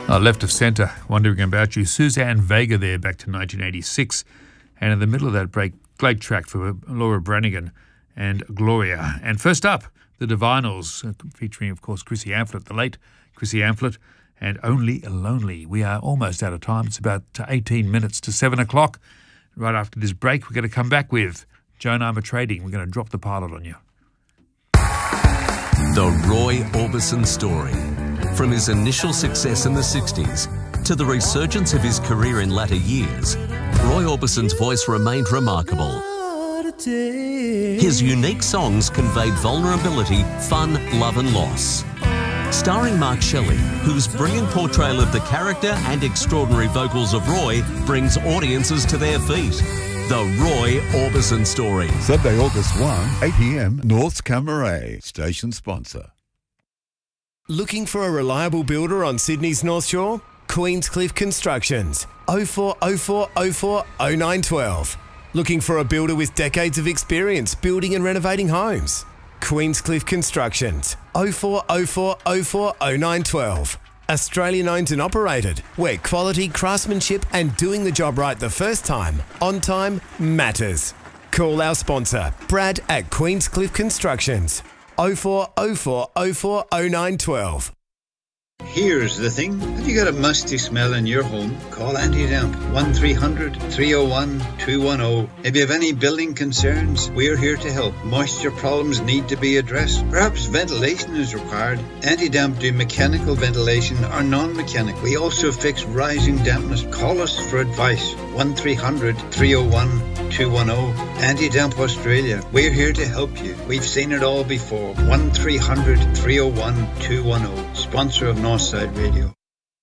Left of centre, wondering about you. Suzanne Vega there, back to 1986. And in the middle of that break, great track for Laura Branigan and Gloria. And first up, the Divinals, featuring, of course, Chrissy Amphlett, the late Chrissy Amphlett, and Only Lonely. We are almost out of time. It's about 18 minutes to 7 o'clock. Right after this break, we're going to come back with Joan Armour Trading. We're going to drop the pilot on you. The Roy Orbison story. From his initial success in the 60s to the resurgence of his career in latter years, Roy Orbison's voice remained remarkable. His unique songs conveyed vulnerability, fun, love and loss. Starring Mark Shelley, whose brilliant portrayal of the character and extraordinary vocals of Roy brings audiences to their feet. The Roy Orbison story. Sunday, August 1, 8 p.m, North Camaray. Station sponsor. Looking for a reliable builder on Sydney's North Shore? Queenscliff Constructions. 0404 04 0912. Looking for a builder with decades of experience building and renovating homes? Queenscliff Constructions. 0404 04 0912. Australian owned and operated, where quality, craftsmanship and doing the job right the first time, on time, matters. Call our sponsor, Brad at Queenscliff Constructions. 0404 04 0912. Here's the thing. Have you got a musty smell in your home? Call Anti-Damp 1300 301 210. If you have any building concerns, we're here to help. Moisture problems need to be addressed. Perhaps ventilation is required. Anti-Damp do mechanical ventilation or non-mechanical. We also fix rising dampness. Call us for advice. 1300 301 210. Anti-Damp Australia. We're here to help you. We've seen it all before. 1300 301 210. Sponsor of Northside Radio.